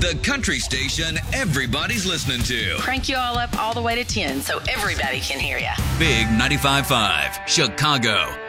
The country station everybody's listening to. Crank you all up all the way to 10 so everybody can hear you. Big 95.5, Chicago.